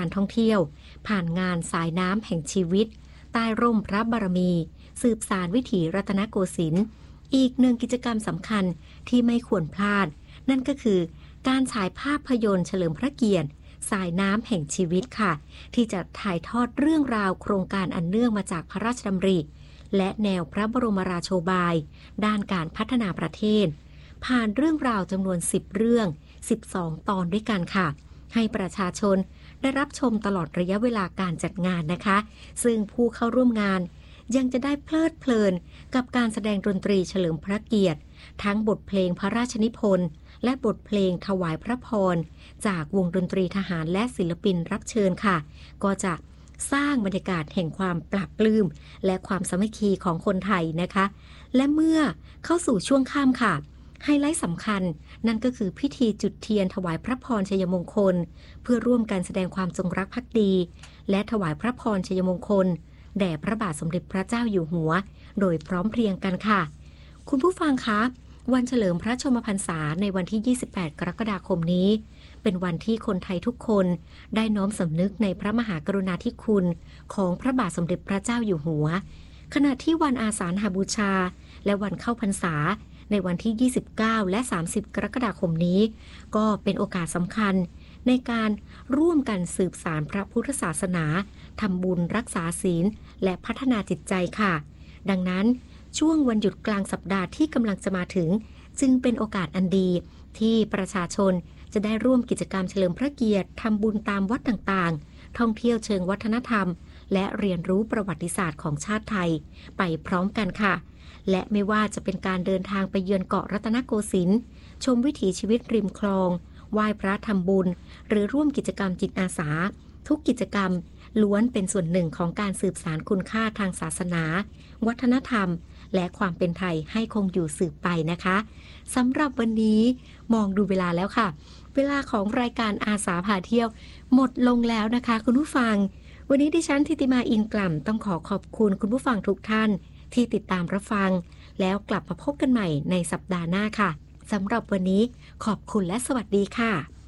การท่องเที่ยวผ่านงานสายน้ำแห่งชีวิตใต้ร่มพระบารมี สืบสานวิถีรัตนโกสินทร์อีกหนึ่งกิจกรรมสำคัญที่ไม่ควรพลาดนั่นก็คือการฉายภาพยนตร์เฉลิมพระเกียรติสายน้ำแห่งชีวิตค่ะที่จะถ่ายทอดเรื่องราวโครงการอันเนื่องมาจากพระราชดำริและแนวพระบรมราโชบายด้านการพัฒนาประเทศผ่านเรื่องราวจำนวน10เรื่อง12ตอนด้วยกันค่ะให้ประชาชนได้รับชมตลอดระยะเวลาการจัดงานนะคะซึ่งผู้เข้าร่วมงานยังจะได้เพลิดเพลินกับการแสดงดนตรีเฉลิมพระเกียรติทั้งบทเพลงพระราชนิพนธ์และบทเพลงถวายพระพรจากวงดนตรีทหารและศิลปินรับเชิญค่ะก็จะสร้างบรรยากาศแห่งความปรับปลื้มและความสามัคคีของคนไทยนะคะและเมื่อเข้าสู่ช่วงค่ำค่ะไฮไลท์สำคัญนั่นก็คือพิธีจุดเทียนถวายพระพรชัยมงคลเพื่อร่วมกันแสดงความจงรักภักดีและถวายพระพรชัยมงคลแด่พระบาทสมเด็จพระเจ้าอยู่หัวโดยพร้อมเพรียงกันค่ะคุณผู้ฟังคะวันเฉลิมพระชนมพรรษาในวันที่28กรกฎาคมนี้เป็นวันที่คนไทยทุกคนได้น้อมสำนึกในพระมหากรุณาธิคุณของพระบาทสมเด็จพระเจ้าอยู่หัวขณะที่วันอาสาฬหบูชาและวันเข้าพรรษาในวันที่29และ30กรกฎาคมนี้ก็เป็นโอกาสสำคัญในการร่วมกันสืบสานพระพุทธศาสนาทำบุญรักษาศีลและพัฒนาจิตใจค่ะดังนั้นช่วงวันหยุดกลางสัปดาห์ที่กำลังจะมาถึงจึงเป็นโอกาสอันดีที่ประชาชนจะได้ร่วมกิจกรรมเฉลิมพระเกียรติทำบุญตามวัดต่างๆท่องเที่ยวเชิงวัฒนธรรมและเรียนรู้ประวัติศาสตร์ของชาติไทยไปพร้อมกันค่ะและไม่ว่าจะเป็นการเดินทางไปเยือนเกาะรัตนโกสินทร์ชมวิถีชีวิตริมคลองไหว้พระทำบุญหรือร่วมกิจกรรมจิตอาสาทุกกิจกรรมล้วนเป็นส่วนหนึ่งของการสืบสานคุณค่าทางศาสนาวัฒนธรรมและความเป็นไทยให้คงอยู่สืบไปนะคะสำหรับวันนี้มองดูเวลาแล้วค่ะเวลาของรายการอาสาพาเที่ยวหมดลงแล้วนะคะคุณผู้ฟังวันนี้ดิฉันธิติมาอินกล่ำต้องขอบคุณคุณผู้ฟังทุกท่านที่ติดตามรับฟังแล้วกลับมาพบกันใหม่ในสัปดาห์หน้าค่ะสำหรับวันนี้ขอบคุณและสวัสดีค่ะ